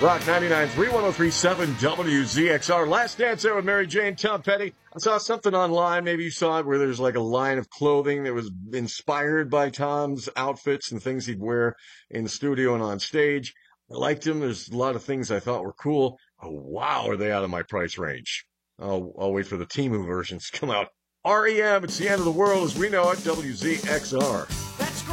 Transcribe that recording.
Rock 99.3, 103.7 WZXR. Last Dance there with Mary Jane, Tom Petty. I saw something online, maybe you saw it, where there's like a line of clothing that was inspired by Tom's outfits and things he'd wear in the studio and on stage. I liked him. There's a lot of things I thought were cool. Oh, wow, are they out of my price range? I'll wait for the Temu versions to come out. REM, it's the end of the world as we know it, WZXR.